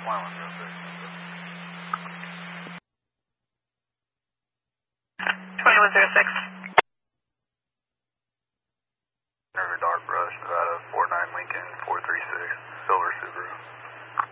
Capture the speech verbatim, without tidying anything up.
twenty-one zero six. River Dark Brush, Nevada, four nine Lincoln, four three six, Silver Subaru.